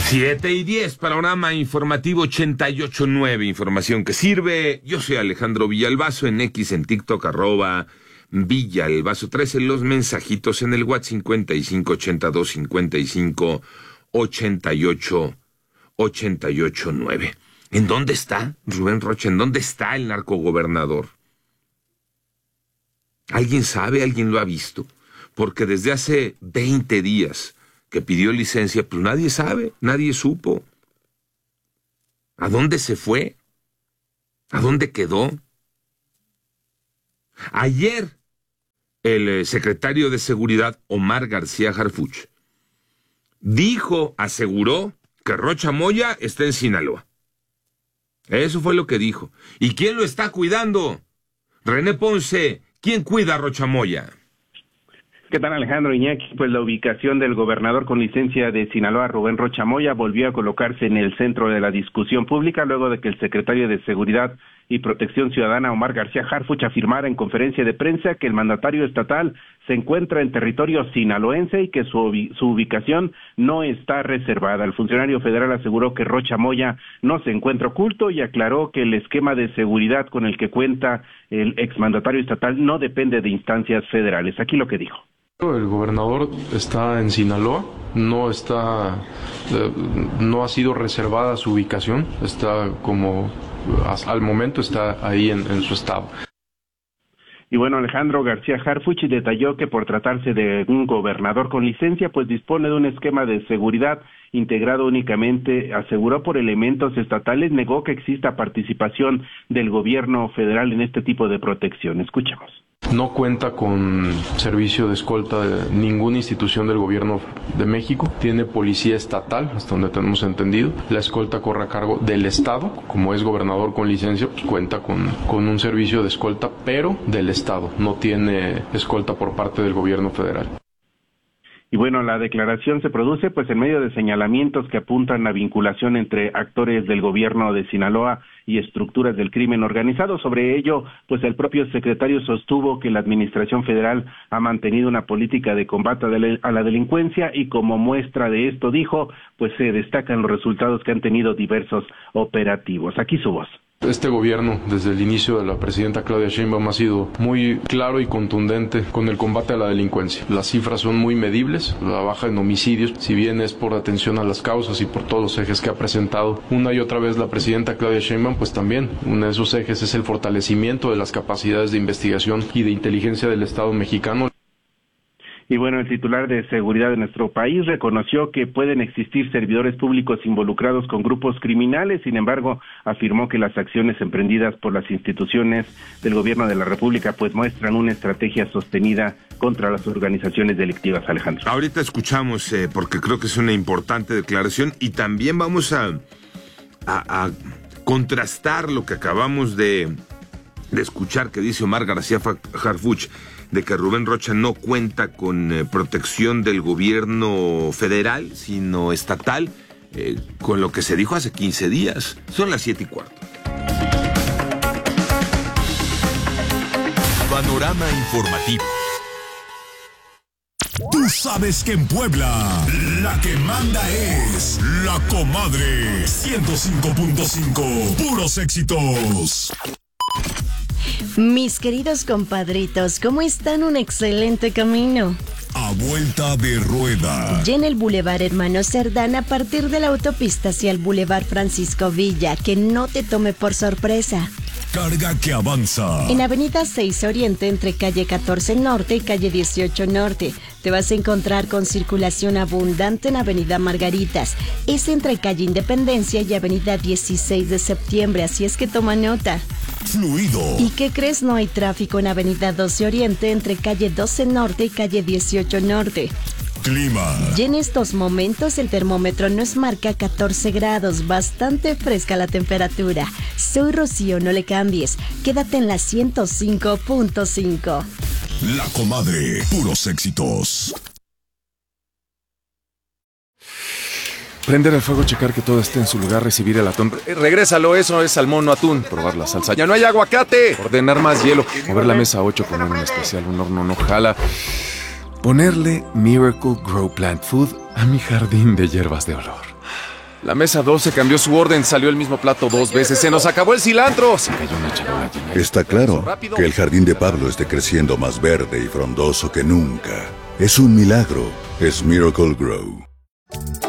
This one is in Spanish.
7:10, panorama informativo 88.9, información que sirve. Yo soy Alejandro Villalbazo, en X, en TikTok, @Villalbazo13, los mensajitos en el WhatsApp 5582558889. ¿En dónde está Rubén Rocha? ¿En dónde está el narcogobernador? ¿Alguien sabe? ¿Alguien lo ha visto? Porque desde hace 20 días que pidió licencia, pues nadie sabe, nadie supo. ¿A dónde se fue? ¿A dónde quedó? Ayer, el secretario de Seguridad, Omar García Harfuch, aseguró que Rocha Moya está en Sinaloa. Eso fue lo que dijo. ¿Y quién lo está cuidando? René Ponce, ¿quién cuida a Rocha Moya? ¿Qué tal, Alejandro Iñaki? Pues la ubicación del gobernador con licencia de Sinaloa, Rubén Rocha Moya, volvió a colocarse en el centro de la discusión pública luego de que el secretario de Seguridad y Protección Ciudadana, Omar García Harfuch, afirmara en conferencia de prensa que el mandatario estatal se encuentra en territorio sinaloense y que su ubicación no está reservada. El funcionario federal aseguró que Rocha Moya no se encuentra oculto y aclaró que el esquema de seguridad con el que cuenta el exmandatario estatal no depende de instancias federales. Aquí lo que dijo. El gobernador está en Sinaloa, no ha sido reservada su ubicación, al momento está ahí en su estado. Y bueno, Alejandro García Harfuch detalló que por tratarse de un gobernador con licencia, pues dispone de un esquema de seguridad integrado únicamente, aseguró, por elementos estatales, negó que exista participación del gobierno federal en este tipo de protección. Escuchemos. No cuenta con servicio de escolta de ninguna institución del gobierno de México. Tiene policía estatal, hasta donde tenemos entendido. La escolta corre a cargo del estado. Como es gobernador con licencia, pues cuenta con un servicio de escolta, pero del estado. No tiene escolta por parte del gobierno federal. Y bueno, la declaración se produce pues en medio de señalamientos que apuntan a vinculación entre actores del gobierno de Sinaloa y estructuras del crimen organizado. Sobre ello, pues el propio secretario sostuvo que la administración federal ha mantenido una política de combate a la delincuencia y como muestra de esto, dijo, pues se destacan los resultados que han tenido diversos operativos. Aquí su voz. Este gobierno, desde el inicio de la presidenta Claudia Sheinbaum, ha sido muy claro y contundente con el combate a la delincuencia. Las cifras son muy medibles, la baja en homicidios, si bien es por atención a las causas y por todos los ejes que ha presentado una y otra vez la presidenta Claudia Sheinbaum, pues también uno de esos ejes es el fortalecimiento de las capacidades de investigación y de inteligencia del Estado mexicano. Y bueno, el titular de seguridad de nuestro país reconoció que pueden existir servidores públicos involucrados con grupos criminales. Sin embargo, afirmó que las acciones emprendidas por las instituciones del gobierno de la República pues muestran una estrategia sostenida contra las organizaciones delictivas. Alejandro. Ahorita escuchamos, porque creo que es una importante declaración, y también vamos a contrastar lo que acabamos de escuchar que dice Omar García Harfuch, de que Rubén Rocha no cuenta con protección del gobierno federal, sino estatal, con lo que se dijo hace 15 días. Son las 7:15. Panorama informativo. Tú sabes que en Puebla la que manda es La Comadre 105.5. Puros éxitos. Mis queridos compadritos, ¿cómo están? Un excelente camino. A vuelta de rueda. Ya en el Boulevard Hermano Cerdán, a partir de la autopista hacia el Boulevard Francisco Villa, que no te tome por sorpresa. Carga que avanza. En Avenida 6 Oriente, entre calle 14 Norte y calle 18 Norte, te vas a encontrar con circulación abundante en Avenida Margaritas. Es entre calle Independencia y Avenida 16 de Septiembre, así es que toma nota. Fluido. ¿Y qué crees? No hay tráfico en Avenida 12 Oriente, entre calle 12 Norte y calle 18 Norte. Clima. Y en estos momentos el termómetro nos marca 14 grados, bastante fresca la temperatura. Soy Rocío, no le cambies. Quédate en la 105.5. La Comadre, puros éxitos. Prender el fuego, checar que todo esté en su lugar, recibir el atún. Regrésalo, eso es salmón, no atún. Probar la salsa. ¡Ya no hay aguacate! Ordenar más hielo. Mover la mesa 8, poner un especial, un horno no jala. Ponerle Miracle Grow Plant Food a mi jardín de hierbas de olor. La mesa 12 cambió su orden, salió el mismo plato 2 veces. ¡Se nos acabó el cilantro! Se cayó una charola llena. Está claro que el jardín de Pablo esté creciendo más verde y frondoso que nunca. Es un milagro. Es Miracle Grow.